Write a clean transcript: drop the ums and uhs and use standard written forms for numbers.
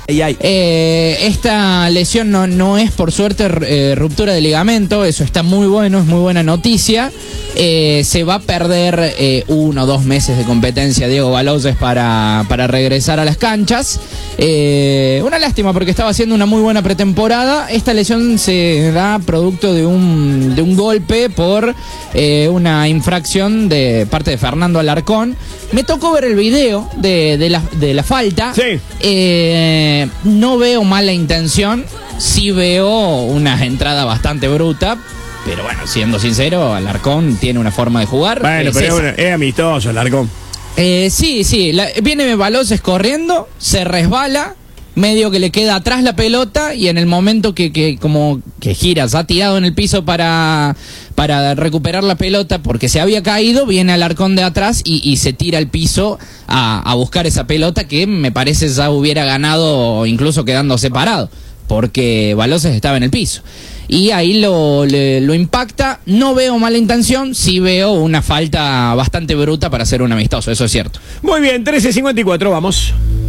Esta lesión no es por suerte ruptura de ligamento, eso está muy bueno, es muy buena noticia. Se va a perder 1 o 2 meses de competencia Diego Baloses para regresar a las canchas. Una lástima porque estaba haciendo una muy buena pretemporada. Esta lesión se da producto de un golpe por una infracción de parte de Fernando Alarcón. Me tocó ver el video de la falta. Sí. No veo mala intención, sí veo una entrada bastante bruta. Pero bueno, siendo sincero, Alarcón tiene una forma de jugar. Bueno, pero es amistoso Alarcón. Sí. Viene Baloses corriendo, se resbala, medio que le queda atrás la pelota y en el momento que como que gira, se ha tirado en el piso para recuperar la pelota porque se había caído, viene Alarcón de atrás y se tira al piso a buscar esa pelota que me parece ya hubiera ganado incluso quedando separado porque Baloses estaba en el piso. Y ahí lo impacta. No veo mala intención, sí veo una falta bastante bruta para ser un amistoso, eso es cierto. Muy bien, 13:54, vamos.